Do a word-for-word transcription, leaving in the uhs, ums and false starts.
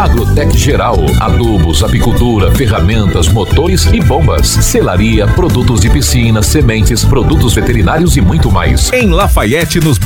Agrotec Geral, adubos, apicultura, ferramentas, motores e bombas, selaria, produtos de piscina, sementes, produtos veterinários e muito mais. Em Lafayette, nos